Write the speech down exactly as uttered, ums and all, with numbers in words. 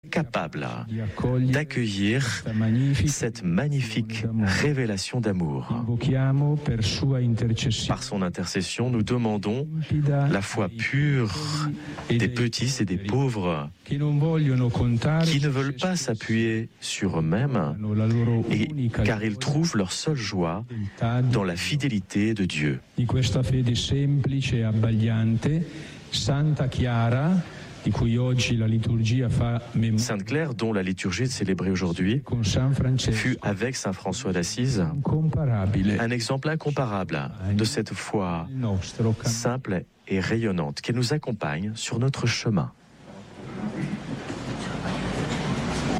capable d'accueillir cette magnifique révélation d'amour. Par son intercession, nous demandons la foi pure des petits et des pauvres qui ne veulent pas s'appuyer sur eux-mêmes et car ils trouvent leur seule joie dans la fidélité de Dieu. Sainte Claire, dont la liturgie est célébrée aujourd'hui, fut avec Saint François d'Assise un exemple incomparable de cette foi simple et rayonnante qui nous accompagne sur notre chemin.